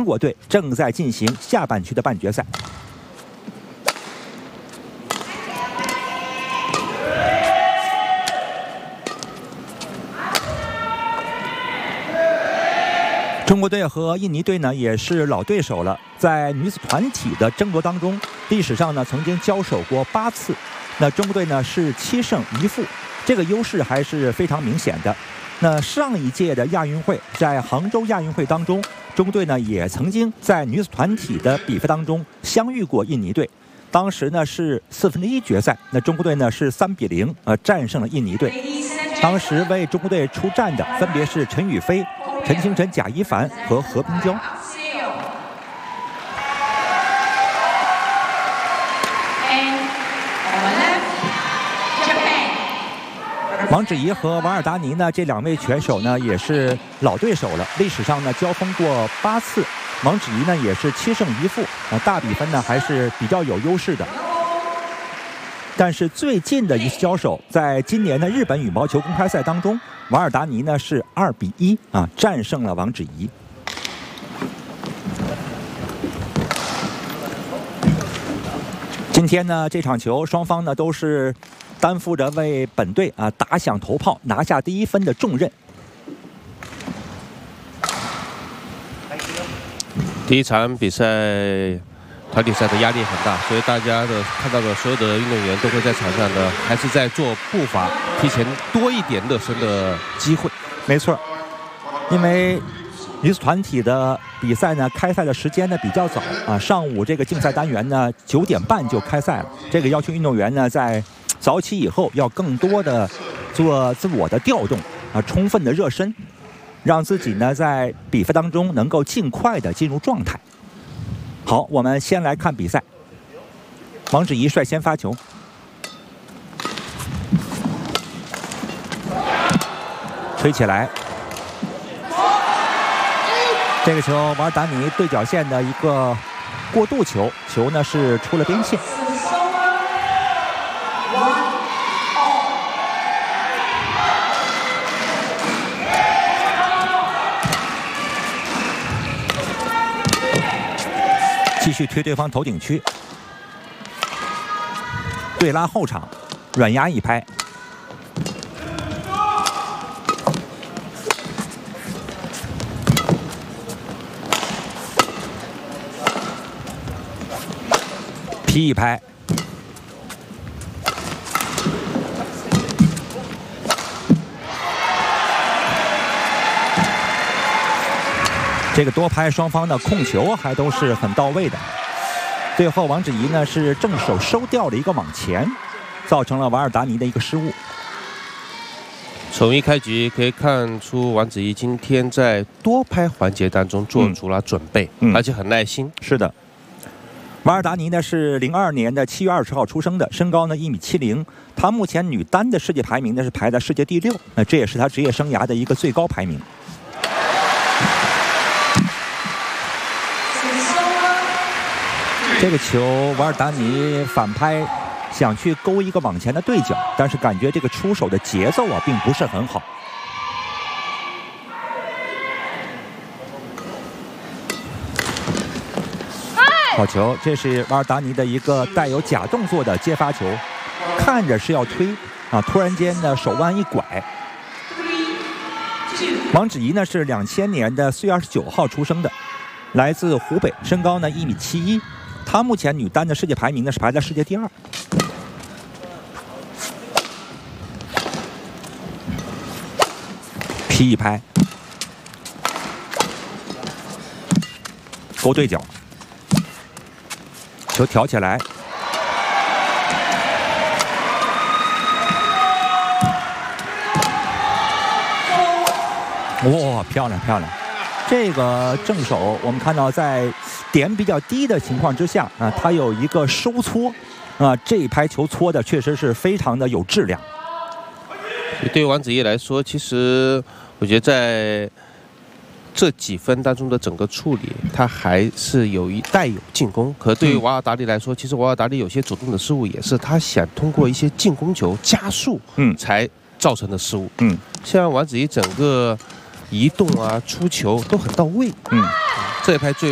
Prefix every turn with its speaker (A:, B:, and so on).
A: 国队正在进行下半区的半决赛。中国队和印尼队呢也是老对手了，在女子团体的争夺当中，历史上呢曾经交手过8次，那中国队呢是7胜1负，这个优势还是非常明显的。那上一届的亚运会，在杭州亚运会当中，中国队呢也曾经在女子团体的比赛当中相遇过印尼队，当时呢是1/4决赛，那中国队呢是3比0战胜了印尼队。当时为中国队出战的分别是陈雨菲、陈清晨、贾一凡和何冰娇。王芷怡和瓦尔达尼呢，这2位拳手呢也是老对手了，历史上呢交锋过8次。王芷怡呢也是7胜1负，大比分呢还是比较有优势的。但是最近的一次交手，在今年的日本羽毛球公开赛当中，瓦尔达尼呢是2比1战胜了王芷怡。今天呢这场球双方呢都是担负着为本队打响头炮、拿下第1分的重任。
B: 第一场比赛团体赛的压力很大，所以大家看到的所有的运动员都会在场上呢，还是在做步伐，提前多一点热身的机会。
A: 没错，因为女子团体的比赛呢，开赛的时间呢比较早上午这个竞赛单元呢9点半就开赛了，这个要求运动员呢在早起以后要更多的做自我的调动充分的热身，让自己呢在比赛当中能够尽快的进入状态。好，我们先来看比赛。王芷怡率先发球，吹起来。这个球瓦尔达尼对角线的一个过渡球，球呢是出了边线。继续推对方头顶区，对拉后场，软压一拍。劈一拍。这个多拍双方的控球还都是很到位的，最后王芷怡呢是正手收掉了一个往前，造成了瓦尔达尼的一个失误。
B: 从一开局可以看出，王芷怡今天在多拍环节当中做出了准备，而且很耐心。
A: 是的，瓦尔达尼呢是02年的7月20号出生的，身高呢1.70米，她目前女单的世界排名呢是排在世界第6，这也是她职业生涯的一个最高排名。这个球瓦尔达尼反拍，想去勾一个往前的对角，但是感觉这个出手的节奏并不是很好。好球，这是瓦尔达尼的一个带有假动作的接发球，看着是要推突然间呢手腕一拐。王芷怡呢是2000年的4月29号出生的，来自湖北，身高呢1.71米。她目前女单的世界排名呢是排在世界第2。劈一拍，勾对角，球挑起来，哇，漂亮漂亮！这个正手我们看到在点比较低的情况之下他有一个收搓这一拍球搓的确实是非常的有质量。
B: 对于王芷怡来说，其实我觉得在这几分当中的整个处理，他还是带有进攻。可对于瓦尔达尼来说，其实瓦尔达尼有些主动的失误，也是他想通过一些进攻球加速，才造成的失误。像王芷怡整个移动出球都很到位。这一拍最